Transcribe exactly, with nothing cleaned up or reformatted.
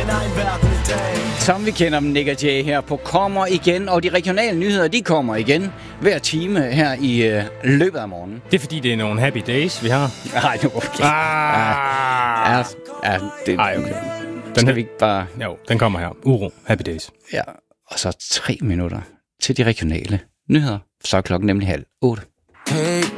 min egen verden i dag. Som vi kender dem, Nick og Jay her på Kommer Igen, og de regionale nyheder, de kommer igen hver time her i øh, løbet af morgenen. Det er fordi, det er nogle happy days, vi har. Nej, nu okay. Ah! Ja, ja, det, Ej, okay. Den skal vi ikke bare... Jo, den kommer her. Uro, happy days. Ja, og så tre minutter til de regionale nyheder. Så er klokken nemlig halv otte. Hey.